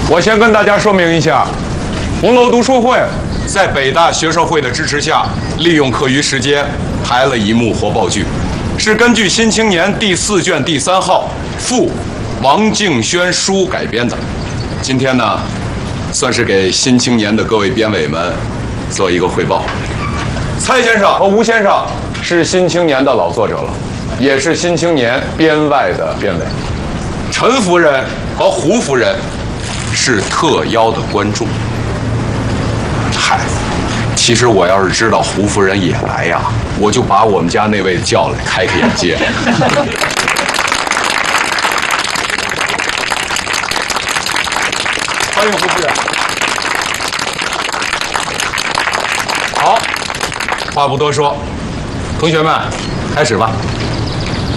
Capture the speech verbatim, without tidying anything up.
我先跟大家说明一下，红楼读书会在北大学生会的支持下，利用课余时间排了一幕活报剧，是根据《新青年》第四卷第三号附王敬轩书改编的。今天呢，算是给《新青年》的各位编委们做一个汇报。蔡先生和吴先生是《新青年》的老作者了，也是《新青年》编外的编委。陈夫人和胡夫人是特邀的观众。嗨，其实我要是知道胡夫人也来呀，我就把我们家那位叫来开开眼界。欢迎胡夫人。好，话不多说，同学们，开始吧。